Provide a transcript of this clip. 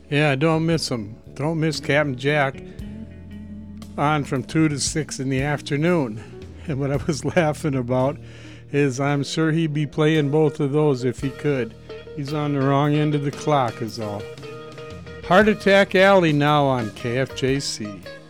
Yeah, don't miss him. Don't miss Captain Jack on from 2 to 6 in the afternoon. And what I was laughing about is I'm sure he'd be playing both of those if he could. He's on the wrong end of the clock is all. Heart Attack Alley now on KFJC.